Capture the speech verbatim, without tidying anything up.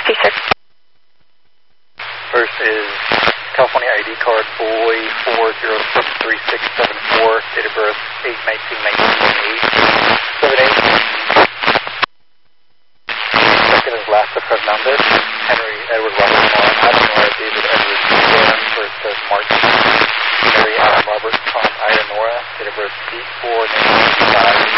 six. First is California I D card boy four zero six three six seven four, date of birth eight nineteen nineteen eight seven eight. Second is Lasta Fernandez, Henry Edward Robert Vaughn, Adam Nora David Edward Warren, first says March, Mary Adam Robert Tom Ira Nora, date of birth eight four nineteen eighty-five.